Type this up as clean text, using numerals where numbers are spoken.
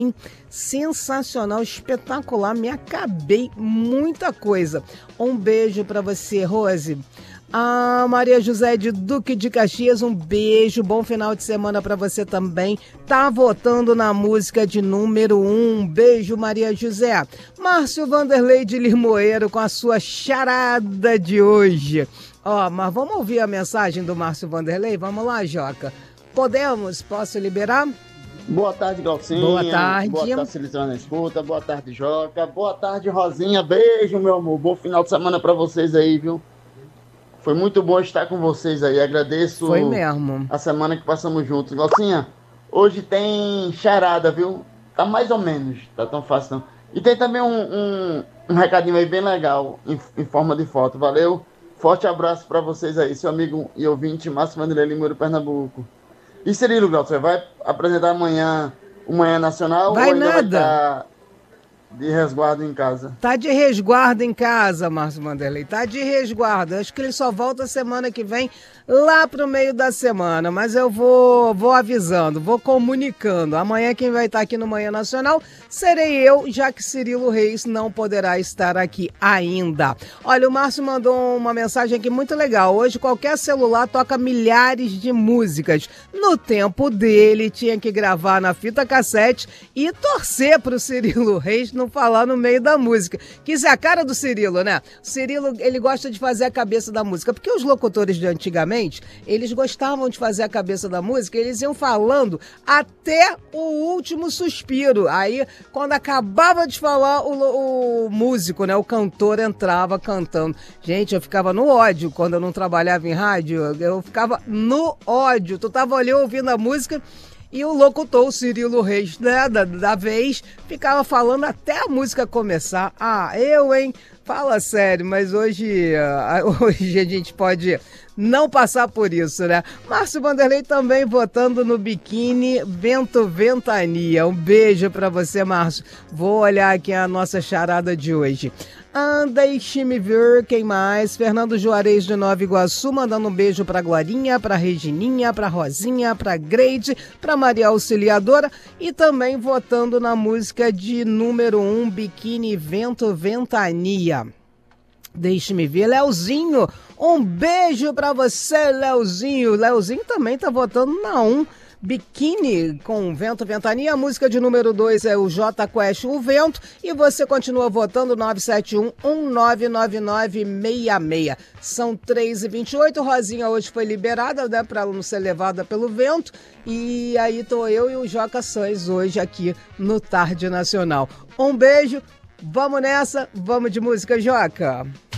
sensacional, espetacular, me acabei muita coisa. Um beijo para você, Rose. A Maria José de Duque de Caxias, um beijo, bom final de semana para você também. Tá votando na música de número 1. Beijo, Maria José. Márcio Vanderlei de Limoeiro com a sua charada de hoje. Ó, mas vamos ouvir a mensagem do Márcio Vanderlei? Vamos lá, Joca. Podemos? Posso liberar? Boa tarde, Glaucinha. Boa tarde. Boa tarde, Siliciana na escuta. Boa tarde, Joca. Boa tarde, Rosinha. Beijo, meu amor. Bom final de semana pra vocês aí, viu? Foi muito bom estar com vocês aí. Agradeço. Foi mesmo. A semana que passamos juntos. Glaucinha, hoje tem charada, viu? Tá mais ou menos. Tá tão fácil não. E tem também um recadinho aí bem legal, em forma de foto. Valeu? Forte abraço pra vocês aí. Seu amigo e ouvinte, Márcio Vanderlei Limoeiro, Pernambuco. E Cirilo, Glaucio, você vai apresentar amanhã o Manhã Nacional? Vai ou ainda nada. Vai estar de resguardo em casa? Tá de resguardo em casa, Márcio Vanderlei. Tá de resguardo. Acho que ele só volta semana que vem, lá pro meio da semana. Mas eu vou avisando, vou comunicando. Amanhã quem vai estar aqui no Manhã Nacional serei eu, já que Cirilo Reis não poderá estar aqui ainda. Olha, o Márcio mandou uma mensagem aqui muito legal. Hoje qualquer celular toca milhares de músicas. No tempo dele, tinha que gravar na fita cassete e torcer pro Cirilo Reis não falar no meio da música. Que isso é a cara do Cirilo, né? O Cirilo, ele gosta de fazer a cabeça da música, porque os locutores de antigamente, eles gostavam de fazer a cabeça da música, eles iam falando até o último suspiro. Aí, quando acabava de falar, o músico, né, o cantor entrava cantando. Gente, eu ficava no ódio quando eu não trabalhava em rádio, eu ficava no ódio. Tu tava ali ouvindo a música e o locutor, o Cirilo Reis, né, da vez, ficava falando até a música começar. Ah, hein? Fala sério, mas hoje a gente pode não passar por isso, né? Márcio Vanderlei também votando no biquíni Vento Ventania. Um beijo pra você, Márcio. Vou olhar aqui a nossa charada de hoje. Deixe-me ver quem mais. Fernando Juarez de Nova Iguaçu, mandando um beijo pra Glorinha, pra Regininha, pra Rosinha, pra Greide, pra Maria Auxiliadora e também votando na música de número 1, Biquíni Vento Ventania. Deixe-me ver, Leozinho, um beijo pra você, Leozinho. Leozinho também tá votando na 1, Biquíni com Vento Ventania. A música de número 2 é o J Quest, O Vento. E você continua votando 971-199966. São 3h28. Rosinha hoje foi liberada, né, para ela não ser levada pelo vento. E aí tô eu e o Joca Sainz hoje aqui no Tarde Nacional. Um beijo, vamos nessa, vamos de música, Joca.